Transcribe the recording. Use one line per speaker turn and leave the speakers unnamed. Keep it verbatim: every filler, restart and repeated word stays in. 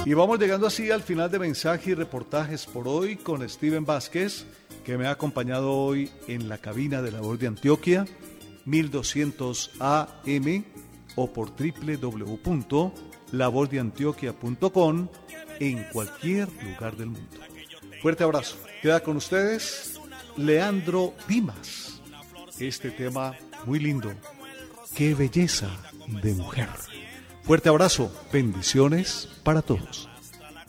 Y vamos llegando así al final de mensajes y reportajes por hoy con Steven Vázquez, que me ha acompañado hoy en la cabina de La Voz de Antioquia, mil doscientos A M o por doble u doble u doble u punto la voz de antioquia punto com en cualquier lugar del mundo. Fuerte abrazo. Queda con ustedes Leandro Dimas. Este tema muy lindo. Qué belleza de mujer. Fuerte abrazo. Bendiciones para todos.